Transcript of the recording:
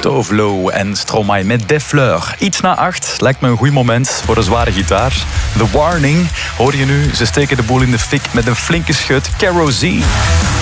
Tovlo en Stromae met Des Fleurs. Iets na 8 lijkt me een goed moment voor een zware gitaar. The Warning hoor je nu. Ze steken de boel in de fik met een flinke schut. Caro Z.